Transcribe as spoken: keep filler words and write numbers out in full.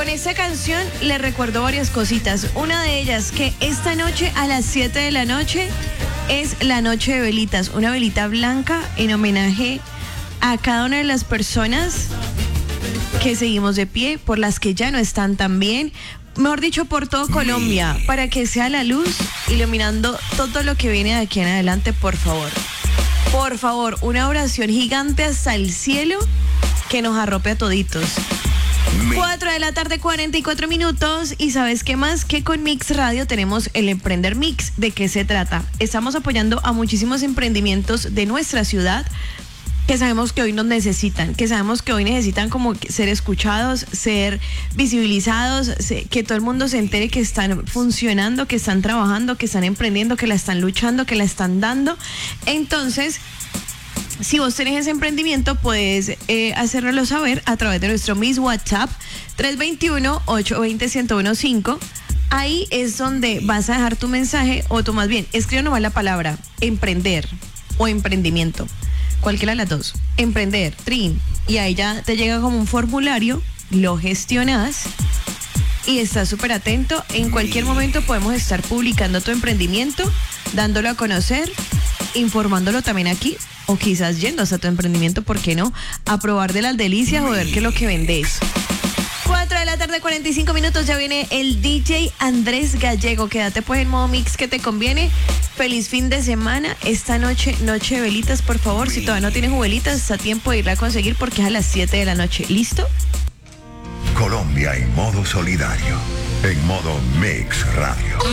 Con esta canción les recuerdo varias cositas. Una de ellas, que esta noche a las siete de la noche es la noche de velitas. Una velita blanca en homenaje a cada una de las personas que seguimos de pie, por las que ya no están tan bien. Mejor dicho, por todo Colombia, para que sea la luz iluminando todo lo que viene de aquí en adelante, por favor. Por favor, una oración gigante hasta el cielo que nos arrope a toditos. cuatro de la tarde, cuarenta y cuatro minutos. Y ¿sabes qué más? Que con Mix Radio tenemos el Emprender Mix. ¿De qué se trata? Estamos apoyando a muchísimos emprendimientos de nuestra ciudad que sabemos que hoy nos necesitan, que sabemos que hoy necesitan como ser escuchados, ser visibilizados, que todo el mundo se entere que están funcionando, que están trabajando, que están emprendiendo, que la están luchando, que la están dando. Entonces, si vos tenés ese emprendimiento, puedes eh, hacérnoslo saber a través de nuestro Miss WhatsApp tres dos uno, ocho dos cero, uno uno cinco. Ahí es donde vas a dejar tu mensaje, o tú más bien, escribe nomás la palabra emprender o emprendimiento. Cualquiera de las dos. Emprender, trin. Y ahí ya te llega como un formulario, lo gestionas y estás súper atento. En cualquier momento podemos estar publicando tu emprendimiento, dándolo a conocer, informándolo también aquí, o quizás yendo hasta tu emprendimiento, ¿por qué no? A probar de las delicias o ver qué es lo que vendés. cuatro de la tarde, cuarenta y cinco minutos, ya viene el D J Andrés Gallego. Quédate pues en modo mix que te conviene. Feliz fin de semana. Esta noche, noche de velitas, por favor. Si todavía no tienes velitas, está a tiempo de irla a conseguir porque es a las siete de la noche. ¿Listo? Colombia en modo solidario, en modo Mix Radio.